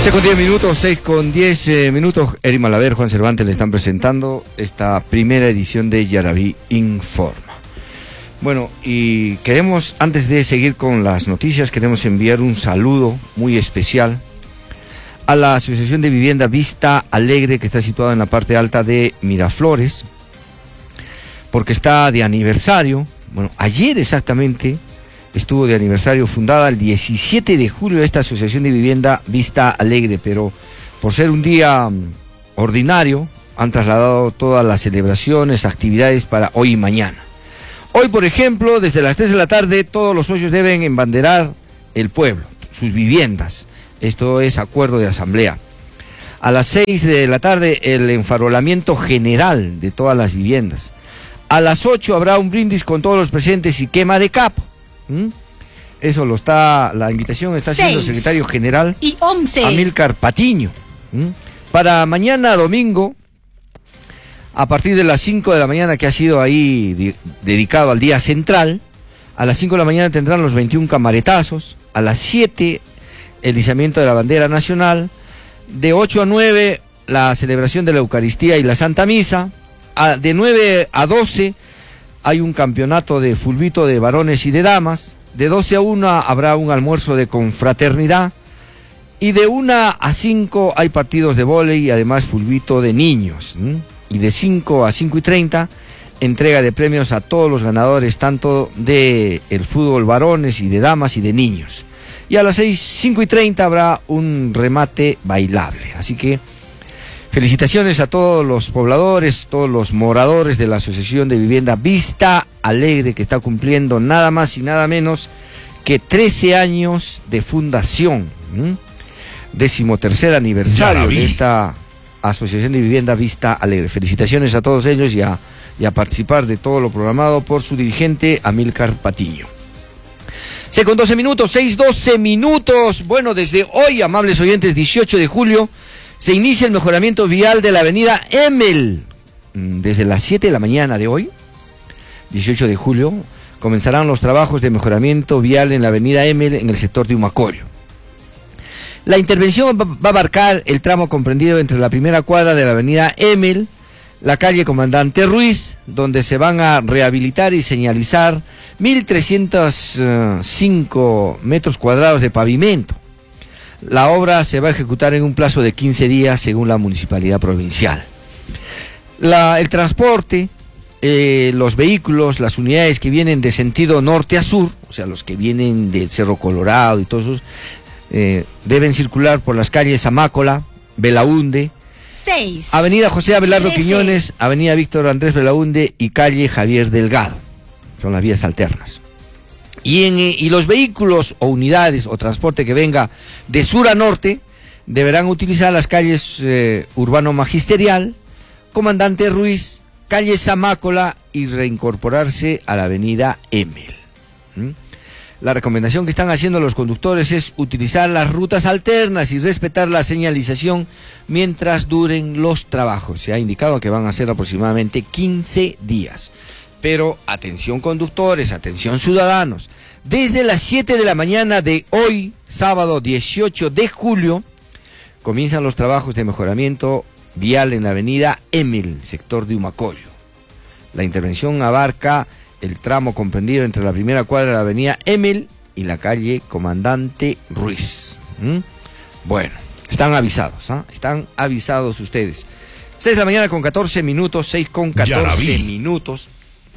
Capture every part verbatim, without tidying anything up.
seis con diez minutos, seis con diez eh, minutos. Eric Malaver, Juan Cervantes le están presentando esta primera edición de Yaraví Informa. Bueno, y queremos, antes de seguir con las noticias, queremos enviar un saludo muy especial a la Asociación de Vivienda Vista Alegre, que está situada en la parte alta de Miraflores, porque está de aniversario. Bueno, ayer exactamente estuvo de aniversario, fundada el diecisiete de julio esta Asociación de Vivienda Vista Alegre, pero por ser un día ordinario han trasladado todas las celebraciones, actividades para hoy y mañana. Hoy, por ejemplo, desde las tres de la tarde, todos los socios deben embanderar el pueblo, sus viviendas. Esto es acuerdo de asamblea. A las seis de la tarde, el enfarolamiento general de todas las viviendas. A las ocho habrá un brindis con todos los presentes y quema de capo. ¿Mm? Eso lo está, la invitación está haciendo el secretario general y once. Amílcar Patiño. ¿Mm? Para mañana domingo, a partir de las cinco de la mañana, que ha sido ahí de, dedicado al día central, a las cinco de la mañana tendrán los veintiún camaretazos, a las siete el izamiento de la bandera nacional, de ocho a nueve la celebración de la Eucaristía y la Santa Misa, a, de nueve a doce hay un campeonato de fulbito de varones y de damas, de doce a una habrá un almuerzo de confraternidad, y de una a cinco hay partidos de vóley y además fulbito de niños, ¿m? Y de cinco a cinco y treinta entrega de premios a todos los ganadores, tanto de el fútbol varones y de damas y de niños. Y a las seis, cinco y treinta habrá un remate bailable. Así que felicitaciones a todos los pobladores, todos los moradores de la Asociación de Vivienda Vista Alegre, que está cumpliendo nada más y nada menos que trece años de fundación. ¿Mm? Décimo tercer aniversario de esta Asociación de Vivienda Vista Alegre. Felicitaciones a todos ellos y a, y a participar de todo lo programado por su dirigente Amílcar Patiño. seis con doce minutos, seis doce minutos. Bueno, desde hoy, amables oyentes, dieciocho de julio, se inicia el mejoramiento vial de la avenida Emel. Desde las siete de la mañana de hoy, dieciocho de julio, comenzarán los trabajos de mejoramiento vial en la avenida Emel en el sector de Humacoyo. La intervención va a abarcar el tramo comprendido entre la primera cuadra de la avenida Emel, la calle Comandante Ruiz, donde se van a rehabilitar y señalizar mil trescientos cinco metros cuadrados de pavimento. La obra se va a ejecutar en un plazo de quince días según la municipalidad provincial. La, el transporte, eh, los vehículos, las unidades que vienen de sentido norte a sur, o sea, los que vienen del Cerro Colorado y todos esos, eh, deben circular por las calles Amácola, Belaúnde, seis, Avenida José Abelardo Quiñones, Avenida Víctor Andrés Belaúnde y calle Javier Delgado. Son las vías alternas. Y, en, y los vehículos o unidades o transporte que venga de sur a norte deberán utilizar las calles eh, Urbano Magisterial, Comandante Ruiz, calle Zamácola y reincorporarse a la avenida Emel. ¿Mm? La recomendación que están haciendo los conductores es utilizar las rutas alternas y respetar la señalización mientras duren los trabajos. Se ha indicado que van a ser aproximadamente quince días. Pero atención conductores, atención ciudadanos, desde las siete de la mañana de hoy, sábado dieciocho de julio, comienzan los trabajos de mejoramiento vial en la avenida Emel, sector de Humacoyo. La intervención abarca el tramo comprendido entre la primera cuadra de la avenida Emel y la calle Comandante Ruiz. ¿Mm? Bueno, están avisados, ¿eh? Están avisados ustedes. seis de la mañana con catorce minutos, seis con catorce minutos.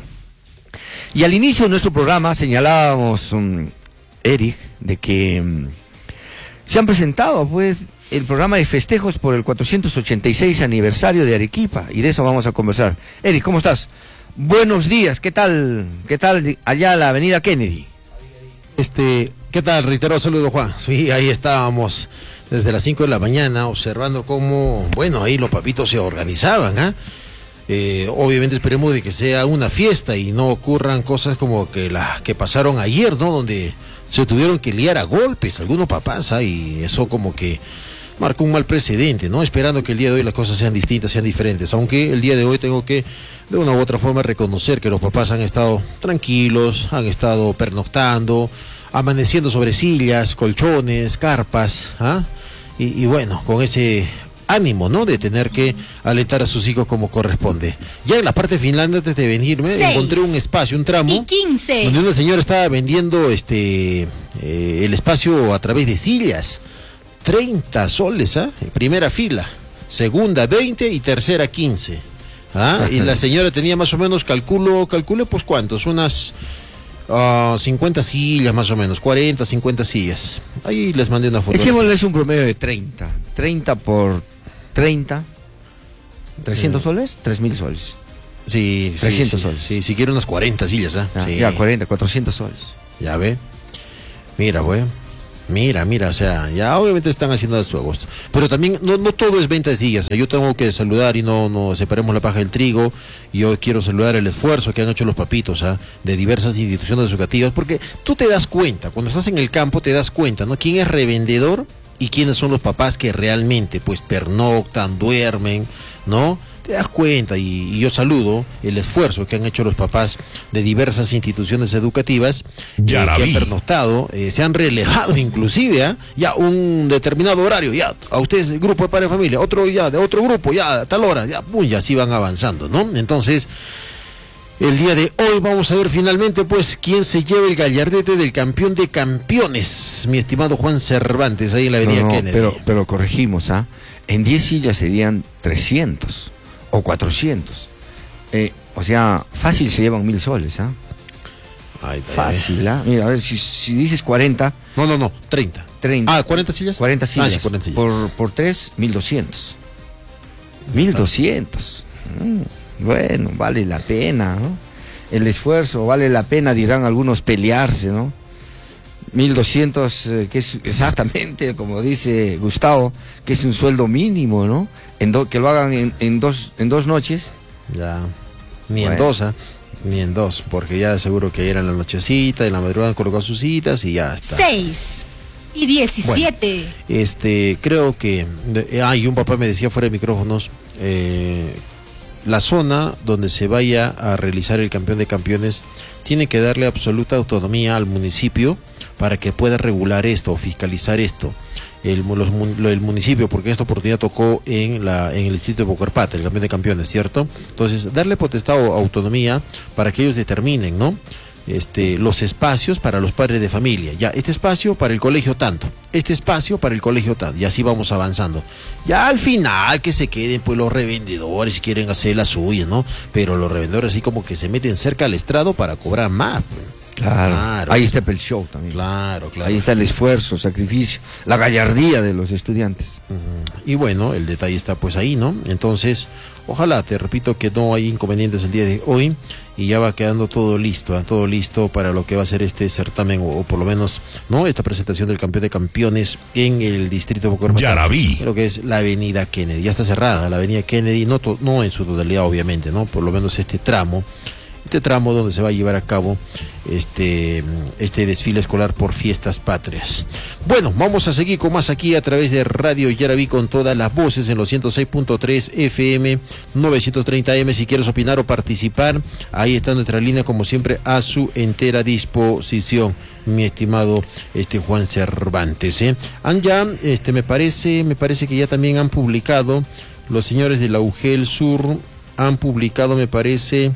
Y al inicio de nuestro programa señalábamos, um, Eric, de que um, se han presentado pues el programa de festejos por el cuatrocientos ochenta y seis aniversario de Arequipa, y de eso vamos a conversar. Eric, ¿cómo estás? Buenos días, ¿qué tal? ¿Qué tal allá la avenida Kennedy? Este, ¿qué tal? Reitero saludo, Juan. Sí, ahí estábamos desde las cinco de la mañana observando cómo, bueno, ahí los papitos se organizaban, ¿ah? ¿eh? Eh, obviamente esperemos de que sea una fiesta y no ocurran cosas como que las que pasaron ayer, ¿no? Donde se tuvieron que liar a golpes algunos papás, ¿ah? Y eso como que marcó un mal precedente, ¿no? Esperando que el día de hoy las cosas sean distintas, sean diferentes, aunque el día de hoy tengo que de una u otra forma reconocer que los papás han estado tranquilos, han estado pernoctando, amaneciendo sobre sillas, colchones, carpas, ¿ah? y, y bueno, con ese ánimo, ¿no? De tener que alentar a sus hijos como corresponde. Ya en la parte final, antes de venirme, Seis encontré un espacio, un tramo, y quince, donde una señora estaba vendiendo este eh, el espacio a través de sillas. treinta soles, ¿ah? ¿eh? Primera fila, segunda veinte y tercera quince. ¿Ah? Y la señora tenía más o menos, calculo, calculo pues cuántos, unas uh, cincuenta sillas más o menos, cuarenta, cincuenta sillas. Ahí les mandé una foto. Echémosles un promedio de treinta. treinta por treinta. ¿trescientos soles? tres mil soles. Sí, trescientos sí, soles. Sí, si quiero unas cuarenta sillas, ¿ah? Ya, Sí. ya, cuarenta, cuatrocientos soles. Ya ve. Mira, güey. Mira, mira, o sea, ya obviamente están haciendo a su agosto. Pero también no, no todo es venta de sillas. Yo tengo que saludar y no, no separemos la paja del trigo. Y yo quiero saludar el esfuerzo que han hecho los papitos, ¿ah? De diversas instituciones educativas. Porque tú te das cuenta, cuando estás en el campo te das cuenta, ¿no? ¿Quién es revendedor y quiénes son los papás que realmente pues pernoctan, duermen, ¿no? Te das cuenta, y, y yo saludo el esfuerzo que han hecho los papás de diversas instituciones educativas eh, que han pernoctado, eh, se han relevado inclusive, ¿eh? Ya un determinado horario, ya a ustedes, grupo de padre de familia, otro ya de otro grupo, ya a tal hora, ya, uy, así van avanzando, ¿no? Entonces, el día de hoy vamos a ver finalmente pues quién se lleva el gallardete del campeón de campeones, mi estimado Juan Cervantes, ahí en la avenida No, no, Kennedy. pero, pero corregimos, ¿ah? En diez sillas serían trescientos o cuatrocientos. Eh, o sea, fácil se llevan mil soles, ¿ah? Ahí está, Fácil, ¿ah? Mira, a ver, si, si dices cuarenta. No, no, no, treinta. treinta. Ah, ¿cuarenta sillas? cuarenta sillas. Ah, sí, cuarenta sillas. Por, por tres, mil doscientos. mil doscientos. Mm, bueno, vale la pena, ¿no? El esfuerzo, vale la pena, dirán algunos, pelearse, ¿no? mil doscientos, eh, que es exactamente, como dice Gustavo, que es un sueldo mínimo, ¿no? En do, que lo hagan en, en, dos, en dos noches. Ya, ni Bueno. en dos, ¿ah? Ni en dos, porque ya seguro que era en la nochecita, en la madrugada han colocado sus citas y ya está. seis y diecisiete. Bueno, este, creo que, de, ah, y un papá me decía fuera de micrófonos, eh, la zona donde se vaya a realizar el campeón de campeones tiene que darle absoluta autonomía al municipio para que pueda regular esto o fiscalizar esto. El, los, el municipio, porque en esta oportunidad tocó en la en el distrito de Bocarpata, el campeón de campeones, ¿cierto? Entonces, darle potestad o autonomía para que ellos determinen, ¿no? Este, los espacios para los padres de familia. Ya, este espacio para el colegio tanto, este espacio para el colegio tanto, y así vamos avanzando. Ya al final que se queden pues los revendedores si quieren hacer la suya, ¿no? Pero los revendedores así como que se meten cerca al estrado para cobrar más. Pues. Claro, Claro. ahí está el show también. Claro, claro. Ahí está el esfuerzo, sacrificio, la gallardía de los estudiantes. Y bueno, el detalle está pues ahí, ¿no? Entonces, ojalá, te repito, que no hay inconvenientes el día de hoy y ya va quedando todo listo, ¿eh? Todo listo para lo que va a ser este certamen o, o por lo menos, ¿no? Esta presentación del campeón de campeones en el distrito de Bocarpata. Ya la vi. Creo que es la avenida Kennedy. Ya está cerrada la avenida Kennedy, no, to, no en su totalidad obviamente, ¿no? Por lo menos este tramo. Este tramo donde se va a llevar a cabo este, este desfile escolar por fiestas patrias. Bueno, vamos a seguir con más aquí a través de Radio Yaraví con todas las voces en los ciento seis punto tres F M, novecientos treinta A M. Si quieres opinar o participar, ahí está nuestra línea como siempre a su entera disposición, mi estimado este Juan Cervantes. ¿eh? Han ya, este, me parece, me parece que ya también han publicado, los señores de la U G E L Sur han publicado, me parece,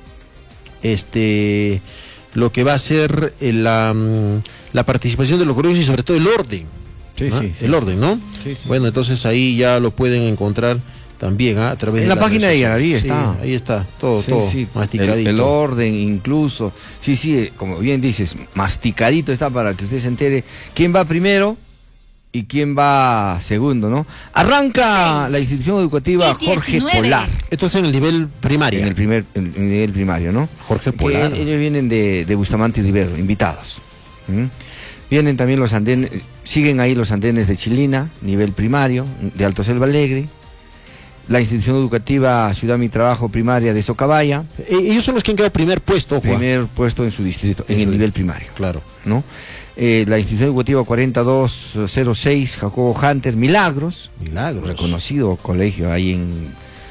este lo que va a ser la, la participación de los colegios y sobre todo el orden. Sí, ¿no? sí, sí. El orden, ¿no? Sí, sí. Bueno, entonces ahí ya lo pueden encontrar también, ¿ah? A través En de la página de Yaraví sí, está. ahí está, todo, Sí, todo sí, masticadito. El, el orden incluso. Sí, sí, como bien dices, masticadito está para que usted se entere quién va primero y quién va segundo, ¿no? Arranca Seis. la institución educativa Y Jorge diecinueve. Polar. Esto es en el nivel primario. En el primer en el nivel primario, ¿no? Jorge Que Polar. ellos vienen de, de Bustamante y Rivero, invitados. ¿Mm? Vienen también los andenes, siguen ahí los andenes de Chilina, nivel primario, de Alto Selva Alegre. La institución educativa Ciudad Mi Trabajo primaria de Socabaya, Eh, ellos son los que han quedado primer puesto, Juan. primer puesto en su distrito, en En el su- nivel primario, Claro. ¿no? Eh, la institución educativa cuarenta y dos cero seis Jacobo Hunter Milagros, Milagros. reconocido colegio ahí en,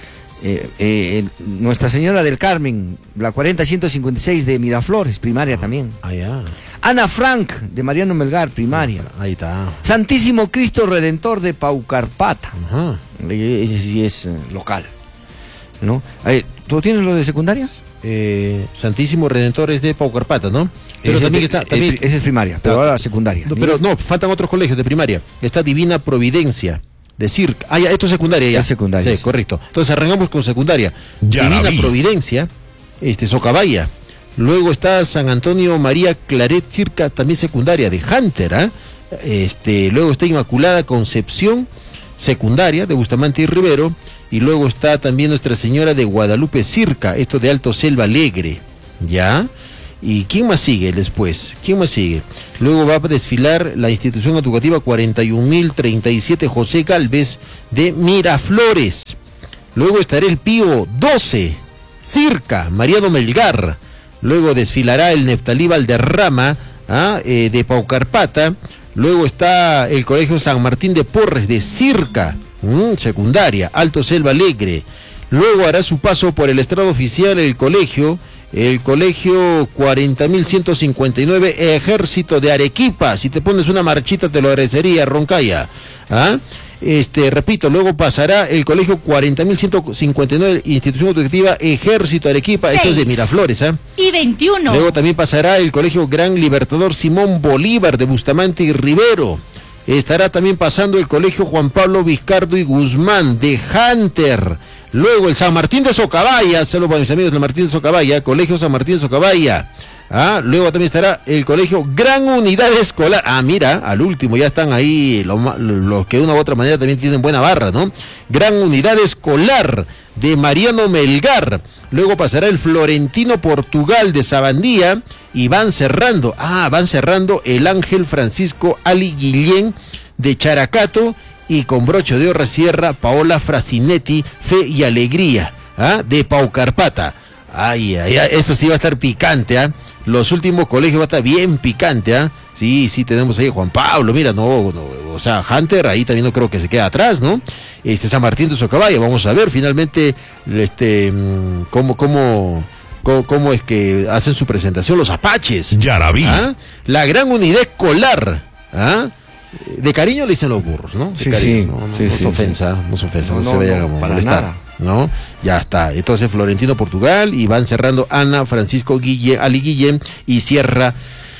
eh, eh, Nuestra Señora del Carmen, la cuarenta ciento cincuenta y seis de Miraflores, primaria también. Ah, ya. Ana Frank, de Mariano Melgar, primaria. Ahí está. Santísimo Cristo Redentor de Paucarpata. Ajá. Ese sí es eh, local, ¿no? Eh, ¿Tú tienes lo de secundaria? Eh, Santísimo Redentor es de Paucarpata, ¿no? Pero Ese también es, está... eh, También, ese es primaria, pero ahora secundaria. no, pero no, faltan otros colegios de primaria. Está Divina Providencia, de Circa. Ah, ya, esto es secundaria ya. Es secundaria, Sí, sí. correcto. Entonces arrancamos con secundaria. Ya la Divina vi. Providencia, este, Socabaya. Luego está San Antonio María Claret Circa, también secundaria, de Hunter, ¿ah? Este, luego está Inmaculada Concepción, secundaria, de Bustamante y Rivero. Y luego está también Nuestra Señora de Guadalupe Circa, esto de Alto Selva Alegre, ¿ya? ¿Y quién más sigue después? ¿Quién más sigue? Luego va a desfilar la institución educativa cuarenta y un mil treinta y siete José Galvez de Miraflores. Luego estará el Pío doce, Circa, Mariano Melgar. Luego desfilará el Neftalí Valderrama, ¿ah? eh, de Paucarpata. Luego está el Colegio San Martín de Porres de Circa, mmm, secundaria, Alto Selva Alegre. Luego hará su paso por el estrado oficial el colegio, el colegio cuarenta mil ciento cincuenta y nueve Ejército de Arequipa. Si te pones una marchita te lo agradecería, Roncaya. ¿Ah? Este, repito, luego pasará el colegio cuarenta mil ciento cincuenta y nueve Institución Educativa Ejército Arequipa, esto es de Miraflores, ¿ah? Y veintiuno. Luego también pasará el colegio Gran Libertador Simón Bolívar de Bustamante y Rivero. Estará también pasando el colegio Juan Pablo Vizcardo y Guzmán de Hunter. Luego el San Martín de Socabaya, saludos para mis amigos de San Martín de Socabaya, colegio San Martín de Socabaya. Ah, luego también estará el colegio Gran Unidad Escolar. Ah, mira, al último ya están ahí los lo que de una u otra manera también tienen buena barra, ¿no? Gran Unidad Escolar de Mariano Melgar. Luego pasará el Florentino Portugal de Sabandía y van cerrando, ah, van cerrando el Ángel Francisco Ali Guillén de Characato y con broche de oro cierra Paola Frasinetti, Fe y Alegría, ¿ah? De Paucarpata. Ay, ay, ay, eso sí va a estar picante, ¿ah? Los últimos colegios va a estar bien picante, ¿ah? Sí, sí, tenemos ahí a Juan Pablo, mira, no, no, o sea, Hunter ahí también no creo que se quede atrás, ¿no? Este San Martín de Socabaya, vamos a ver finalmente este cómo, cómo, cómo, cómo es que hacen su presentación los apaches. Ya la vi. ¿Ah? La Gran Unidad Escolar, ¿ah? De cariño le dicen los burros, ¿no? De Sí, cariño, sí, no, no, sí, no sí, se ofensa, sí. no se ofensa, no, No, se no, vaya no, a para molestar, nada. ¿no? Ya está. Entonces Florentino Portugal y van cerrando Ana Francisco Guille, Ali Guillén y cierra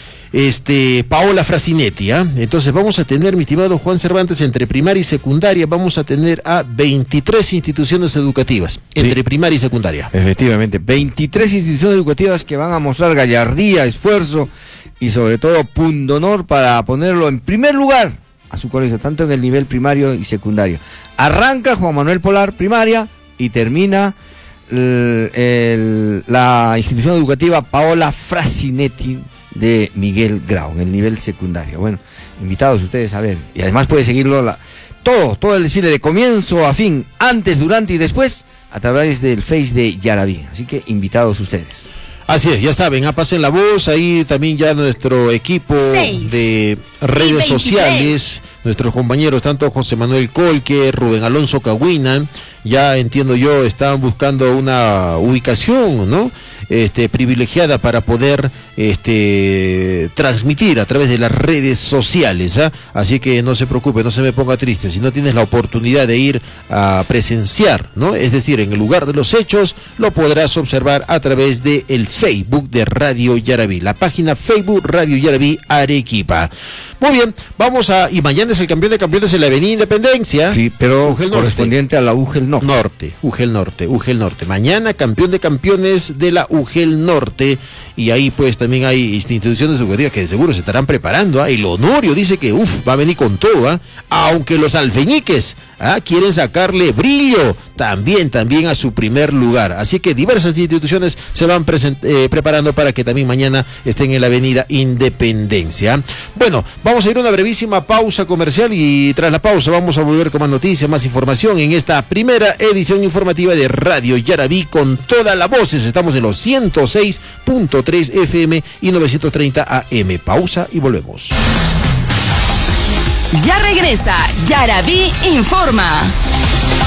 este Paola Frasinetti, ¿ah? Entonces vamos a tener, mi estimado Juan Cervantes, entre primaria y secundaria vamos a tener a veintitrés instituciones educativas, entre Sí. primaria y secundaria. Efectivamente, veintitrés instituciones educativas que van a mostrar gallardía, esfuerzo y sobre todo pundonor para ponerlo en primer lugar a su colegio, tanto en el nivel primario y secundario. Arranca Juan Manuel Polar, primaria, y termina el, el, la institución educativa Paola Frasinetti de Miguel Grau, en el nivel secundario. Bueno, invitados ustedes a ver, y además puede seguirlo la, todo, todo el desfile de comienzo a fin, antes, durante y después, a través del Face de Yaraví. Así que invitados ustedes. Así es, ya saben, ah, pasen la voz, ahí también ya nuestro equipo Seis de redes y veintitrés. sociales, nuestros compañeros, tanto José Manuel Colque, Rubén Alonso Cahuina, ya entiendo yo, están buscando una ubicación, ¿no? Este, privilegiada para poder este, transmitir a través de las redes sociales, ¿ah? Así que no se preocupe, no se me ponga triste, si no tienes la oportunidad de ir a presenciar, ¿no? Es decir, en el lugar de los hechos, lo podrás observar a través de el Facebook de Radio Yaraví, la página Facebook Radio Yaraví Arequipa. Muy bien, vamos a, y mañana es el campeón de campeones en la Avenida Independencia. Sí, pero Ugel Norte. correspondiente a la UGEL Norte. Norte, Ugel Norte, Ugel Norte. Mañana campeón de campeones de la Ugel Norte. Y ahí pues también hay instituciones educativas que de seguro se estarán preparando. ¿Ah? El Honorio dice que uf, va a venir con todo. ¿Ah? Aunque los alfeñiques ¿ah? quieren sacarle brillo también, también a su primer lugar. Así que diversas instituciones se van eh, preparando para que también mañana estén en la Avenida Independencia. Bueno, vamos a ir a una brevísima pausa comercial y tras la pausa vamos a volver con más noticias, más información en esta primera edición informativa de Radio Yaraví con todas las voces. Estamos en los ciento seis punto tres F M y novecientos treinta A M. Pausa y volvemos. Ya regresa Yaraví Informa.